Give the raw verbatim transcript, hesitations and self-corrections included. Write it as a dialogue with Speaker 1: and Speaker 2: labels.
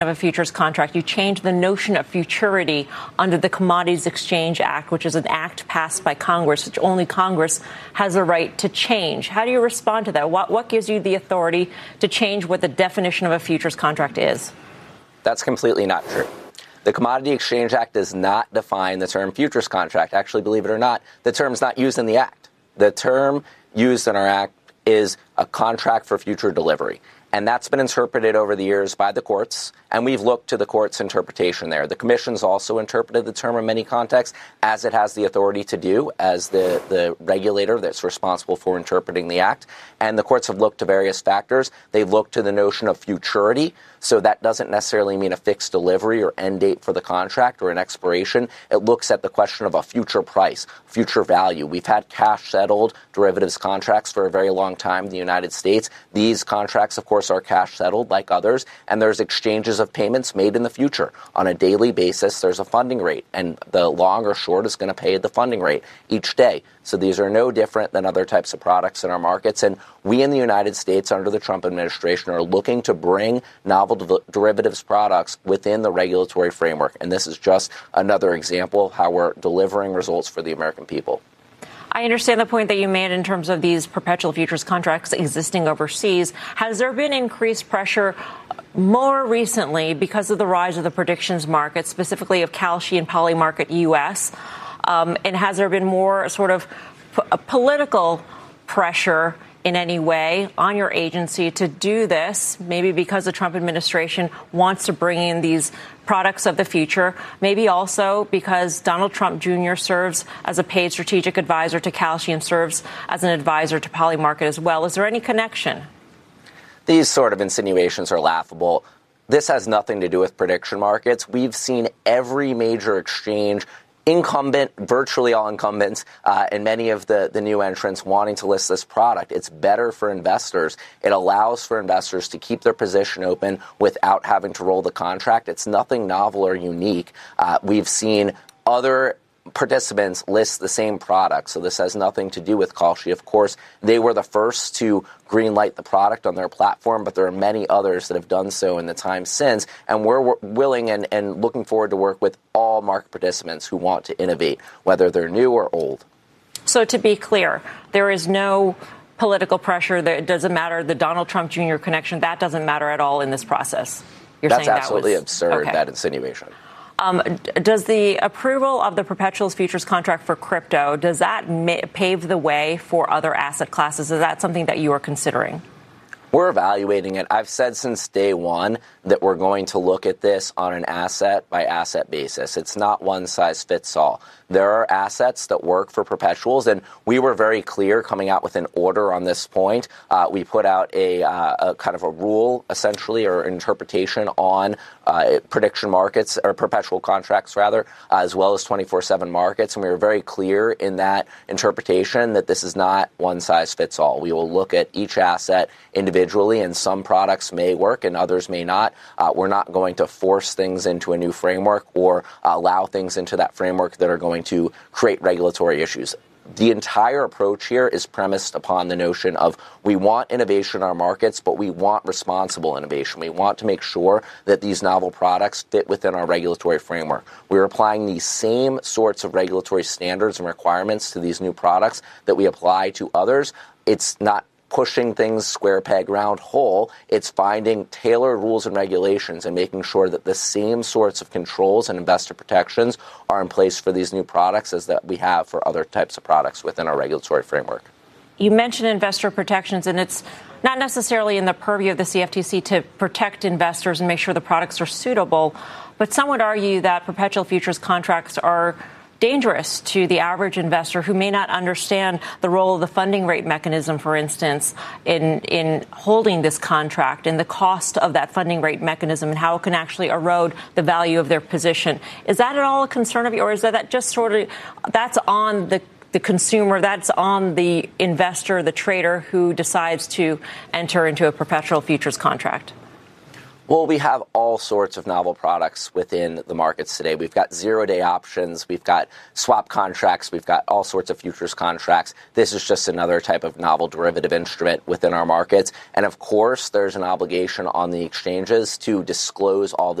Speaker 1: of a futures contract. You changed the notion of futurity under the Commodities Exchange Act, which is an act passed by Congress, which only Congress has a right to change. How do you respond to that? What, what gives you the authority to change what the definition of a futures contract is?
Speaker 2: That's completely not true. The Commodity Exchange Act does not define the term futures contract. Actually, believe it or not, the term's not used in the act. The term used in our act is a contract for future delivery. And that's been interpreted over the years by the courts, and we've looked to the court's interpretation there. The Commission's also interpreted the term in many contexts, as it has the authority to do as the, the regulator that's responsible for interpreting the act. And the courts have looked to various factors. They've looked to the notion of futurity, so that doesn't necessarily mean a fixed delivery or end date for the contract or an expiration. It looks at the question of a future price, future value. We've had cash-settled derivatives contracts for a very long time in the United States. These contracts, of course, are cash-settled like others, and there's exchanges of payments made in the future. On a daily basis, there's a funding rate, and the long or short is going to pay the funding rate each day. So these are no different than other types of products in our markets. And we in the United States, under the Trump administration, are looking to bring novel de- derivatives products within the regulatory framework. And this is just another example of how we're delivering results for the American people.
Speaker 1: I understand the point that you made in terms of these perpetual futures contracts existing overseas. Has there been increased pressure more recently because of the rise of the predictions market, specifically of Kalshi and Polymarket U S? Um, and has there been more sort of p- political pressure in any way on your agency to do this, maybe because the Trump administration wants to bring in these products of the future, maybe also because Donald Trump Junior serves as a paid strategic advisor to Kalshi and serves as an advisor to Polymarket as well? Is there any connection?
Speaker 2: These sort of insinuations are laughable. This has nothing to do with prediction markets. We've seen every major exchange, incumbent, virtually all incumbents, uh, and many of the, the new entrants wanting to list this product. It's better for investors. It allows for investors to keep their position open without having to roll the contract. It's nothing novel or unique. Uh, we've seen other participants list the same product, so this has nothing to do with Kalshi. Of course, they were the first to greenlight the product on their platform, but there are many others that have done so in the time since, and we're willing and, and looking forward to work with all market participants who want to innovate, whether they're new or old.
Speaker 1: So to be clear, there is no political pressure. It doesn't matter. The Donald Trump Junior connection, that doesn't matter at all in this process. You're
Speaker 2: That's
Speaker 1: saying
Speaker 2: absolutely
Speaker 1: that was,
Speaker 2: absurd,
Speaker 1: okay.
Speaker 2: that insinuation.
Speaker 1: Um, does the approval of the perpetuals futures contract for crypto, does that ma- pave the way for other asset classes? Is that something that you are considering?
Speaker 2: We're evaluating it. I've said since day one that we're going to look at this on an asset-by-asset basis. It's not one size fits all. There are assets that work for perpetuals, and we were very clear coming out with an order on this point. Uh, we put out a, uh, a kind of a rule, essentially, or interpretation on uh, prediction markets, or perpetual contracts, rather, uh, as well as twenty-four seven markets, and we were very clear in that interpretation that this is not one size fits all. We will look at each asset individually, and some products may work and others may not. Uh, we're not going to force things into a new framework or uh, allow things into that framework that are going to create regulatory issues. The entire approach here is premised upon the notion of we want innovation in our markets, but we want responsible innovation. We want to make sure that these novel products fit within our regulatory framework. We're applying these same sorts of regulatory standards and requirements to these new products that we apply to others. It's not pushing things square peg round hole. It's finding tailored rules and regulations and making sure that the same sorts of controls and investor protections are in place for these new products as that we have for other types of products within our regulatory framework.
Speaker 1: You mentioned investor protections, and it's not necessarily in the purview of the C F T C to protect investors and make sure the products are suitable, but some would argue that perpetual futures contracts are dangerous to the average investor who may not understand the role of the funding rate mechanism, for instance, in in holding this contract and the cost of that funding rate mechanism and how it can actually erode the value of their position. Is that at all a concern of you, or is that just sort of that's on the the consumer, that's on the investor, the trader who decides to enter into a perpetual futures contract?
Speaker 2: Well, we have all sorts of novel products within the markets today. We've got zero-day options. We've got swap contracts. We've got all sorts of futures contracts. This is just another type of novel derivative instrument within our markets. And, of course, there's an obligation on the exchanges to disclose all the